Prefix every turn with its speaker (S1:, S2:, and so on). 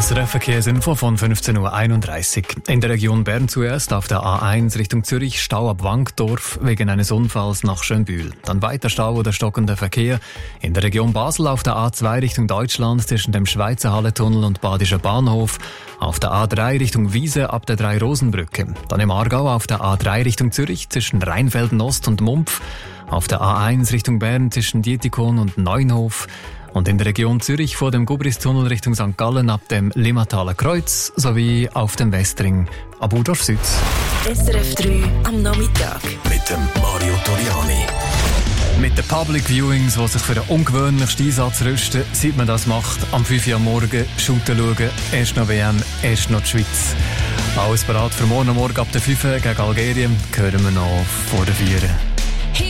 S1: SRF-Verkehrsinfo von 15.31 Uhr. In der Region Bern zuerst auf der A1 Richtung Zürich Stau ab Wankdorf wegen eines Unfalls nach Schönbühl. Dann weiter Stau oder stockender Verkehr. In der Region Basel auf der A2 Richtung Deutschland zwischen dem Schweizer Halletunnel und Badischer Bahnhof. Auf der A3 Richtung Wiese ab der Drei-Rosen-Brücke. Dann im Aargau auf der A3 Richtung Zürich zwischen Rheinfelden Ost und Mumpf. Auf der A1 Richtung Bern zwischen Dietikon und Neunhof. Und in der Region Zürich vor dem Gubristunnel Richtung St. Gallen ab dem Limmataler Kreuz sowie auf dem Westring ab Udorf Süd.
S2: SRF 3 am Nachmittag.
S3: Mit dem Mario Toriani.
S1: Mit den Public Viewings, die sich für den ungewöhnlichsten Einsatz rüsten, seit man das macht, am 5 Uhr am Morgen, shooten schauen, erst noch WM, erst noch die Schweiz. Alles bereit für morgen ab der 5 Uhr gegen Algerien, hören wir noch vor der 4.